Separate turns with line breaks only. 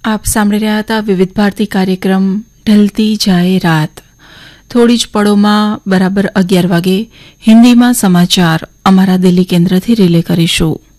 આપ સાંભળી રહ્યા હતા વિવિધ ભારતી કાર્યક્રમ ઢલતી જાય રાત. થોડી જ પળોમાં બરાબર 11 વાગે હિન્દીમાં સમાચાર અમારા દિલ્હી કેન્દ્રથી રિલે કરીશું.